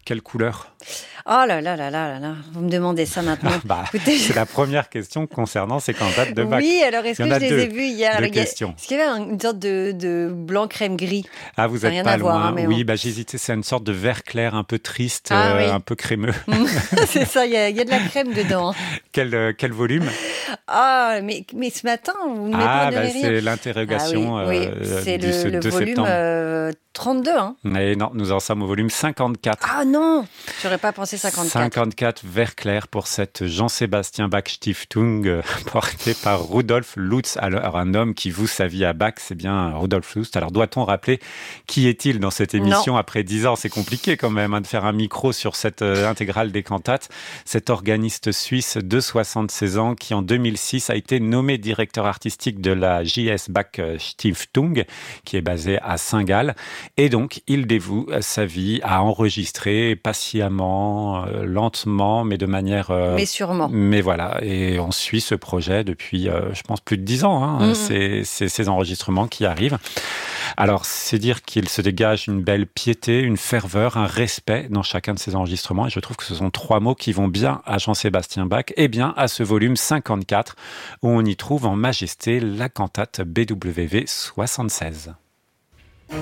quelle couleur? Oh là là là là là là, vous me demandez ça maintenant. Écoutez, C'est la première question concernant ces cantates de Bach. oui, alors est-ce Il y que en a je les ai vus hier? deux questions. Est-ce qu'il y avait une sorte de blanc crème gris? Ah, vous Ça n'a n'êtes rien pas à voir, loin. hein, mais Oui, bon. j'hésitais. C'est une sorte de vert clair, un peu triste, Ah oui. un peu crémeux. C'est ça, il y a de la crème dedans. Quel volume? Ah, mais ce matin, vous ne m'épargnerez rien. C'est l'interrogation Ah oui, c'est le de volume septembre. 32. Hein. Et non, nous en sommes au volume 54. Ah non, j'aurais pas pensé 54. 54 vert clair pour cette Jean-Sébastien Bach Stiftung portée par Rudolf Lutz. Alors, un homme qui voue sa vie à Bach, c'est bien Rudolf Lutz. Alors, doit-on rappeler qui est-il dans cette émission? Après 10 ans, c'est compliqué quand même de faire un micro sur cette intégrale des cantates. Cet organiste suisse de 76 ans qui, en 2006, a été nommé directeur artistique de la J.S. Bach Stiftung, qui est basée à Saint-Gall. Et donc, il dévoue sa vie à enregistrer patiemment, lentement, mais de manière... mais sûrement. Mais voilà, et on suit ce projet depuis, je pense, plus de 10 ans. Ces enregistrements qui arrivent. Alors, c'est dire qu'il se dégage une belle piété, une ferveur, un respect dans chacun de ces enregistrements. Et je trouve que ce sont 3 mots qui vont bien à Jean-Sébastien Bach et bien à ce volume 54 où on y trouve en majesté la cantate BWV 76.